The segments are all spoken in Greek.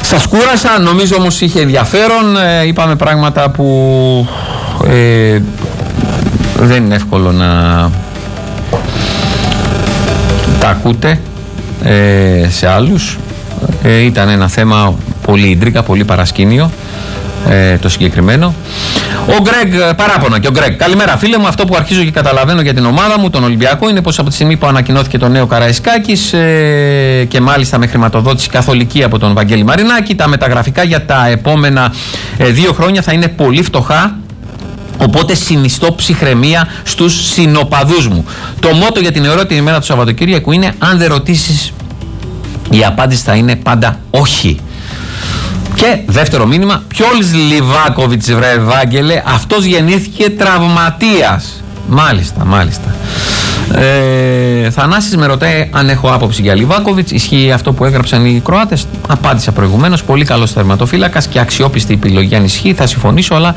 Σας κούρασα, νομίζω όμως είχε ενδιαφέρον. Είπαμε πράγματα που δεν είναι εύκολο να τα ακούτε σε άλλους. Ήταν ένα θέμα πολύ ίντρικα, πολύ παρασκήνιο το συγκεκριμένο. Ο Γκρέγκ, παράπονα και ο Γκρέγκ. Καλημέρα φίλε μου, αυτό που αρχίζω και καταλαβαίνω για την ομάδα μου, τον Ολυμπιακό, είναι πως από τη στιγμή που ανακοινώθηκε το νέο Καραϊσκάκης και μάλιστα με χρηματοδότηση καθολική από τον Βαγγέλη Μαρινάκη, τα μεταγραφικά για τα επόμενα 2 χρόνια θα είναι πολύ φτωχά. Οπότε συνιστώ ψυχραιμία στους συνοπαδούς μου. Το μότο για την ερώτηση ημέρα του Σαββατοκύριακου είναι: αν δεν ρωτήσεις, η απάντηση θα είναι πάντα όχι. Και δεύτερο μήνυμα: ποιος Λιβάκοβιτς, βρε Ευάγγελε, αυτός γεννήθηκε τραυματίας. Μάλιστα. Θανάσης με ρωτάει αν έχω άποψη για Λιβάκοβιτς. Ισχύει αυτό που έγραψαν οι Κροάτες? Απάντησα προηγουμένως. Πολύ καλός τερματοφύλακας και αξιόπιστη επιλογή αν ισχύει. Θα συμφωνήσω, αλλά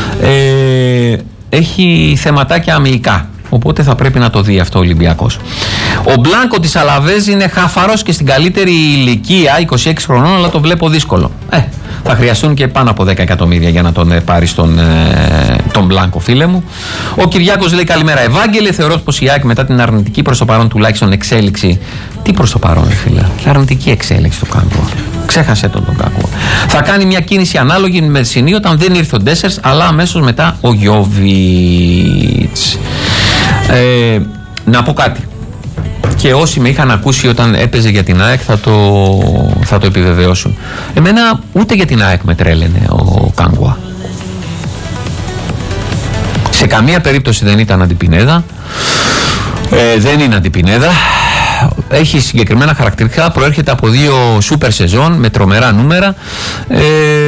έχει θεματάκια αμυϊκά. Οπότε θα πρέπει να το δει αυτό ο Ολυμπιακός. Ο Μπλάνκο της Αλαβέζ είναι χαφαρός και στην καλύτερη ηλικία, 26 χρονών, αλλά το βλέπω δύσκολο. Θα χρειαστούν και πάνω από 10 εκατομμύρια για να τον πάρει τον Μπλάνκο, φίλε μου. Ο Κυριάκος λέει: καλημέρα, Ευάγγελε. Θεωρώ πως η ΑΕΚ μετά την αρνητική προς το παρόν τουλάχιστον εξέλιξη. Τι προς το παρόν, φίλε? Αρνητική εξέλιξη του Κάγκο. Ξέχασε τον Κάγκο. Θα κάνει μια κίνηση ανάλογη με Μεσσηνή όταν δεν ήρθε ο Ντέσσερς, αλλά αμέσως μετά ο Γιόβιτς. Να πω κάτι. Και όσοι με είχαν ακούσει όταν έπαιζε για την ΑΕΚ θα το επιβεβαιώσουν. Εμένα ούτε για την ΑΕΚ με τρέλαινε ο Κάγκουα. Σε καμία περίπτωση δεν ήταν αντιπινέδα. Δεν είναι αντιπινέδα. Έχει συγκεκριμένα χαρακτηριστικά. Προέρχεται από 2 σούπερ σεζόν με τρομερά νούμερα.